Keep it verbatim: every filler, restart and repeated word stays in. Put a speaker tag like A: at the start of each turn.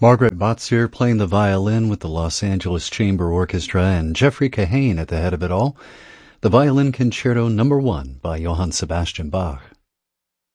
A: Margaret Botsier playing the violin with the Los Angeles Chamber Orchestra and Jeffrey Kahane at the head of it all. The Violin Concerto Number One by Johann Sebastian Bach.